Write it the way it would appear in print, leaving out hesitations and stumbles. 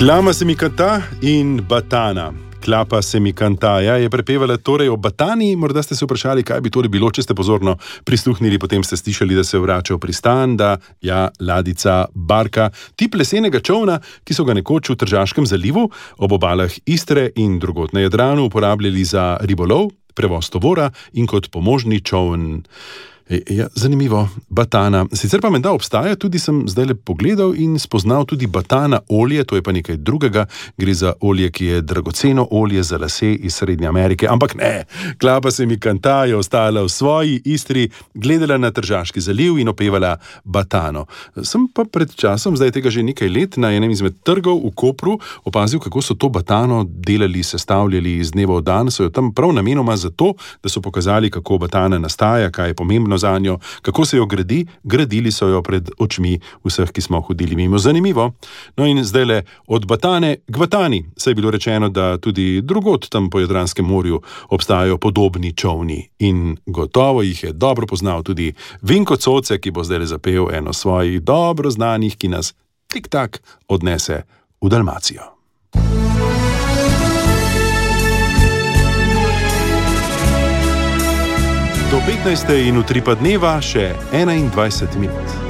Klama se mi kanta in batana. Klapa se mi kantaja je prepevala torej o batani. Morda ste se vprašali, kaj bi torej bilo, če ste pozorno prisluhnili, potem ste slišali, da se vrača v pristan, da ladjica, barka, tip lesenega čolna, ki so ga nekoč v Tržaškem zalivu, ob obalah Istre in drugod na Jadranu uporabljali za ribolov, prevoz tovora in kot pomožni čoln. Ja, zanimivo, batana. Sicer pa menda obstaja, tudi sem zdaj le pogledal in spoznal tudi batana olje, to je pa nekaj drugega, gre za olje, ki je dragoceno olje za lase iz Srednje Amerike. Ampak ne, klapa se mi kanta je ostala v svoji Istri, gledala na Tržaški zaliv in opevala batano. Sem pa pred časom, zdaj tega že nekaj let, na enem izmed trgov v Kopru opazil, kako so to batano delali, sestavljali iz dneva v dan, so jo tam prav namenoma zato, da so pokazali, kako batana nastaja, kaj je pomembno za njo, kako se jo gradi, gradili so jo pred očmi vseh, ki smo hodili mimo. Zanimivo. No in zdaj le od batane k vatani. Saj je bilo rečeno, da tudi drugod tam po Jadranskem morju obstajajo podobni čolni. In gotovo jih je dobro poznal tudi Vinko Coce, ki bo zdaj le zapel eno svojih dobro znanih, ki nas tik-tak odnese v Dalmacijo. Do 15. in utripa dneva še 21 minut.